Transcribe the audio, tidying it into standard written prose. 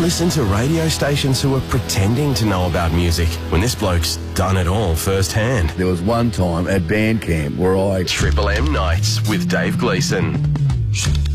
listen to radio stations who are pretending to know about music when this bloke's done it all firsthand. There was one time at band camp where Triple M Nights with Dave Gleeson.